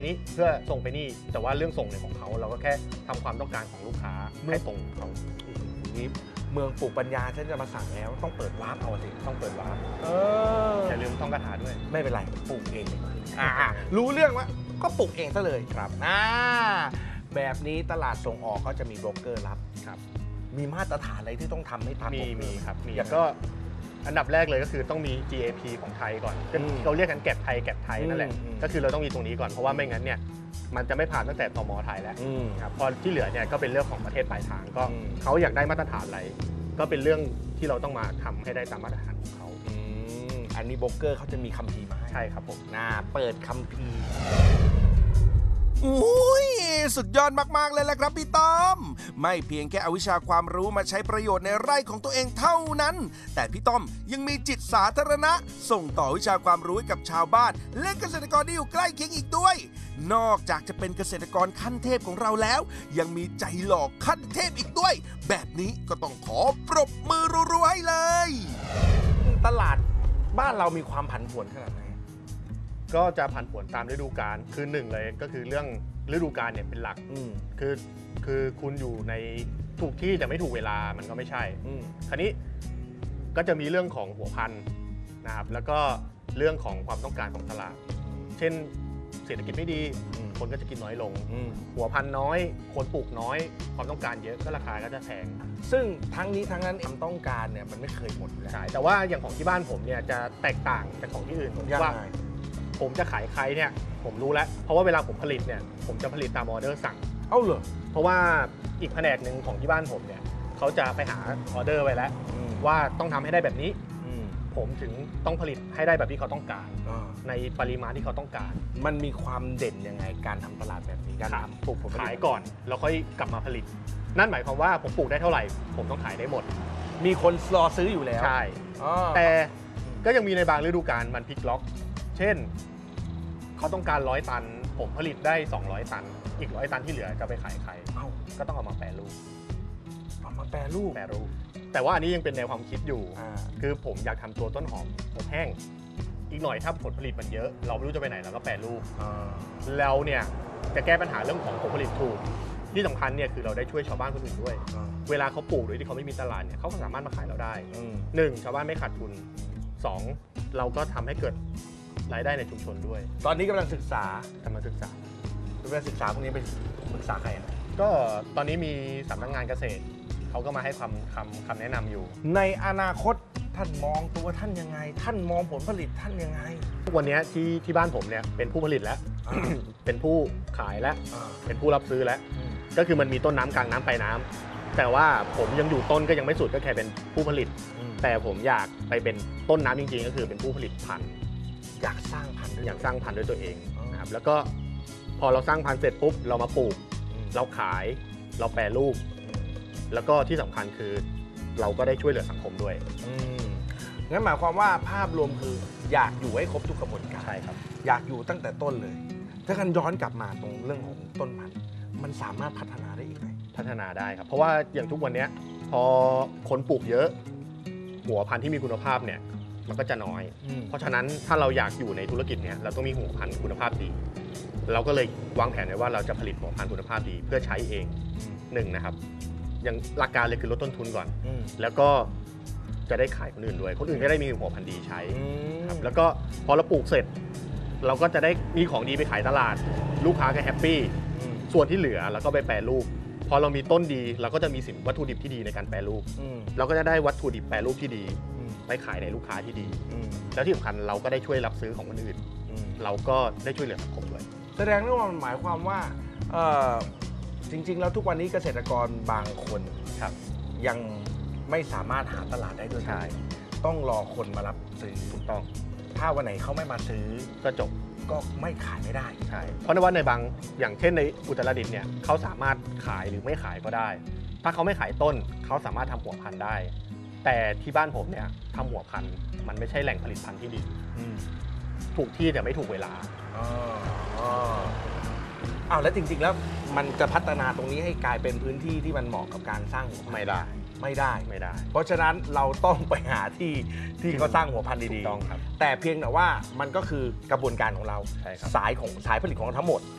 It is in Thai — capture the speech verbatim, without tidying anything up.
นี้เพื่อส่งไปนี่แต่ว่าเรื่องส่งเนี่ยของเขาเราก็แค่ทำความต้องการของลูกค้าให้ตรงเขานี้เมืองปลูกปัญญาฉันจะมาสั่งแล้วต้องเปิดวาร์ปเอาสิต้องเปิดวาร์ปเอออย่าลืมท่องคาถาด้วยไม่เป็นไรปลูกเองอ่ารู้เรื่องว่าก็ปลูกเองซะเลยครับอ่าแบบนี้ตลาดส่งออกก็จะมีโบรกเกอร์รับครับมีมาตรฐานอะไรที่ต้องทำให้ทำมีมีครับมีก็อันดับแรกเลยก็คือต้องมี จี เอ พี ของไทยก่อนเราเรียกกันแกะไทยแกะไทยนั่นแหละก็คือเราต้องมีตรงนี้ก่อนเพราะว่าไม่งั้นเนี่ยมันจะไม่ผ่านตั้งแต่ตม.ไทยแล้วครับพอที่เหลือเนี่ยก็เป็นเรื่องของประเทศปลายทางก็เขาอยากได้มาตรฐานอะไรก็เป็นเรื่องที่เราต้องมาทำให้ได้ตามมาตรฐานของเขาอันนี้โบรกเกอร์เขาจะมีคัมภีร์มาให้ใช่ครับผมน่าเปิดคัมภีร์อุ้ยสุดยอดมากๆเลยแหละครับพี่ต้อมไม่เพียงแค่เอาวิชาความรู้มาใช้ประโยชน์ในไร่ของตัวเองเท่านั้นแต่พี่ต้อมยังมีจิตสาธารณะส่งต่อวิชาความรู้ให้กับชาวบ้านและเกษตรกรที่อยู่ใกล้เคียงอีกด้วยนอกจากจะเป็นเกษตรกรขั้นเทพของเราแล้วยังมีใจหลอกขั้นเทพอีกด้วยแบบนี้ก็ต้องขอปรบมือรัวๆให้เลยตลาดบ้านเรามีความผันผวนขนาดไหนก็จะผันผวนตามฤดูกาลคือหนึ่งเลยก็คือเรื่องฤดูกาลเนี่ยเป็นหลักคือคือคุณอยู่ในถูกที่แต่ไม่ถูกเวลามันก็ไม่ใช่คราวนี้ก็จะมีเรื่องของหัวพันธุ์นะครับแล้วก็เรื่องของความต้องการของตลาดเช่นเศรษฐกิจไม่ดีคนก็จะกินน้อยลงหัวพันธุ์น้อยคนปลูกน้อยความต้องการเยอะก็ราคาก็จะแพงซึ่งทั้งนี้ทั้งนั้นความต้องการเนี่ยมันไม่เคยหมดอยู่แล้วใช่แต่ว่าอย่างของที่บ้านผมเนี่ยจะแตกต่างจากของที่อื่นผมว่าผมจะขายใครเนี่ยผมรู้แล้วเพราะว่าเวลาผมผลิตเนี่ยผมจะผลิตตามออเดอร์สั่งเอ้าเหรอเพราะว่าอีกแผนกหนึ่งของที่บ้านผมเนี่ยเขาจะไปหาออเดอร์ไว้แล้วว่าต้องทำให้ได้แบบนี้ผมถึงต้องผลิตให้ได้แบบที่เขาต้องการในปริมาณที่เขาต้องการมันมีความเด่นยังไงการทำตลาดแบบนี้การทำปลูกผมขายก่อนแล้วค่อยกลับมาผลิตนั่นหมายความว่าผมปลูกได้เท่าไหร่ผมต้องขายได้หมดมีคนรอซื้ออยู่แล้วใช่แต่ก็ยังมีในบางฤดูกาลมันพลิกล็อกเช่นเขาต้องการร้อยตันผมผลิตได้สองร้อยตันอีกร้อยตันที่เหลือจะไปขายใครเอ้าก็ต้องเอามาแปรรูปเอามาแปรรูปแปรรูปแต่ว่าอันนี้ยังเป็นแนวความคิดอยู่คือผมอยากทำตัวต้นหอมอบแห้งอีกหน่อยถ้าผลผลิตมันเยอะเราไม่รู้จะไปไหนเราก็แปรรูปแล้วเนี่ยจะแก้ปัญหาเรื่องของผลผลิตถูกที่สำคัญเนี่ยคือเราได้ช่วยชาวบ้านคนอื่นด้วยเวลาเขาปลูกโดยที่เขาไม่มีตลาดเนี่ยเขาก็สามารถมาขายเราได้หนึ่งชาวบ้านไม่ขาดทุนสองเราก็ทำให้เกิดรายได้ในชุมชนด้วยตอนนี้กำลังศึกษากำลังศึกษาเรื่องศึกษาพวกนี้เป็นปรึกษาใครก็ตอนนี้มีสำนักงานเกษตรเขาก็มาให้คำคำคำแนะนำอยู่ในอนาคตท่านมองตัวท่านยังไงท่านมองผลผลิตท่านยังไงทุกวันนี้ที่ที่บ้านผมเนี่ยเป็นผู้ผลิตแล้ว เป็นผู้ขายแล้วเป็นผู้รับซื้อแล้วก็คือมันมีต้นน้ำกลางน้ำปลายน้ำแต่ว่าผมยังอยู่ต้นก็ยังไม่สุดก็แค่เป็นผู้ผลิตแต่ผมอยากไปเป็นต้นน้ำจริงๆก็คือเป็นผู้ผลิตพันธุ์อยากสร้างพันธุ์อยากสร้างพันธุ์ด้วยตัวเองนะครับแล้วก็พอเราสร้างพันธุ์เสร็จปุ๊บเรามาปลูกเราขายเราแปรรูปแล้วก็ที่สำคัญคือเราก็ได้ช่วยเหลือสังคมด้วยงั้นหมายความว่าภาพรวมคืออยากอยู่ให้ครบทุกกระบวนการใช่ครับอยากอยู่ตั้งแต่ต้นเลยถ้ากันย้อนกลับมาตรงเรื่องของต้นพันธุ์มันสามารถพัฒนาได้อีกไหมพัฒนาได้ครับเพราะว่าอย่างทุกวันนี้พอคนปลูกเยอะหัวพันธุ์ที่มีคุณภาพเนี่ยมันก็จะน้อยเพราะฉะนั้นถ้าเราอยากอยู่ในธุรกิจเนี้ยเราต้องมีหัวพันธุ์คุณภาพดีเราก็เลยวางแผนไว้ว่าเราจะผลิตหัวพันธุ์คุณภาพดีเพื่อใช้เองหนึ่งนะครับอย่างหลักการเลยคือลดต้นทุนก่อนแล้วก็จะได้ขายคนอื่นด้วยคนอื่นก็ได้มีหัวพันธุ์ดีใช้ครับแล้วก็พอเราปลูกเสร็จเราก็จะได้มีของดีไปขายตลาดลูกค้าก็แฮปปี้ส่วนที่เหลือเราก็ไปแปรรูปพอเรามีต้นดีเราก็จะมีสินวัตถุดิบที่ดีในการแปรรูปเราก็จะได้วัตถุดิบแปรรูปที่ดีไปขายในลูกค้าที่ดีแล้วที่สำคัญเราก็ได้ช่วยรับซื้อของคนอื่นเราก็ได้ช่วยเหลือสังคมด้วยแสดงว่ามันหมายความว่าจริงๆแล้วทุกวันนี้เกษตรกรบางคนครับยังไม่สามารถหาตลาดได้ด้วยใช่ต้องรอคนมารับซื้อถูกต้องถ้าวันไหนเขาไม่มาซื้อก็จบก็ไม่ขายไม่ได้ใช่เพราะในว่าในบางอย่างเช่นในอุตรดิตถ์เนี่ยเขาสามารถขายหรือไม่ขายก็ได้ถ้าเขาไม่ขายต้นเขาสามารถทำหัวพันธุ์ได้แต่ที่บ้านผมเนี่ยทำหัวพันธุ์มันไม่ใช่แหล่งผลิตพันธุ์ที่ดีถูกที่แต่ไม่ถูกเวลาอ้าวแล้วจริงๆแล้วมันจะพัฒนาตรงนี้ให้กลายเป็นพื้นที่ที่มันเหมาะกับการสร้างหัวไม่ได้ไม่ได้ไม่ได้เพราะฉะนั้นเราต้องไปหาที่ที่เขาสร้างหัวพันธุ์ดีๆต้องครับแต่เพียงแต่ว่ามันก็คือกระบวนการของเราสายของสายผลิตของเราทั้งหมด